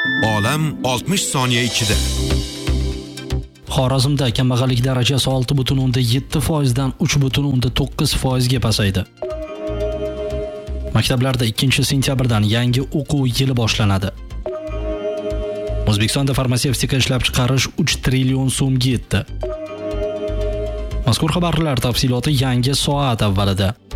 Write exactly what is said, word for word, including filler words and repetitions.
Olam oltmish soniya ichida. Xorazmda kambag'allik darajasi olti butun o'nda yetti foiz dan uch butun o'nda to'qqiz foiz ga pasaydi. Maktablarda ikkinchi sentyabrdan yangi o'quv yili boshlanadi. O'zbekistonda farmatsevtika ishlab chiqarish uch trillion so'mga yetdi. Mazkur xabarlar tafsiloti yangi soat avvalida.